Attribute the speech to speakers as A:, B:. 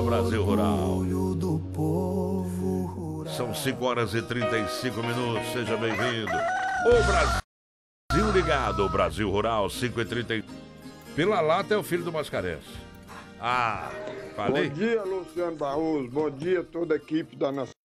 A: Brasil Rural. São 5h35, seja bem-vindo. O Brasil ligado, o Brasil Rural, 5h30. Pela lata é o filho do Mascarenhas. Ah, falei?
B: Bom dia, Luciano Barroso. Bom dia, toda a equipe da Nação